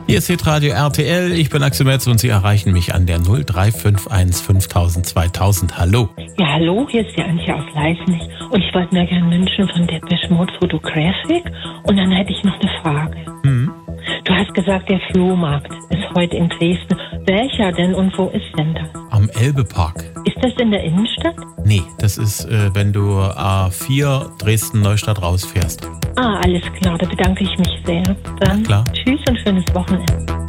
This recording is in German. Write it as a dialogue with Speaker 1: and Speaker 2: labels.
Speaker 1: Hier ist Hitradio RTL, ich bin Axel Metz und Sie erreichen mich an der 0351 5000 2000. Hallo.
Speaker 2: Ja, hallo, hier ist die Antje aus Leisnig und ich wollte mir gerne wünschen von Depeche Mode Photographic und dann hätte ich noch eine Frage. Du hast gesagt, der Flohmarkt ist heute in Dresden. Welcher denn und wo ist denn das?
Speaker 1: Am Elbepark.
Speaker 2: Ist das in der Innenstadt?
Speaker 1: Nee, das ist, wenn du A4 Dresden-Neustadt rausfährst.
Speaker 2: Ah, alles klar, da bedanke ich mich sehr. Dann
Speaker 1: klar.
Speaker 2: Tschüss und schönes Wochenende.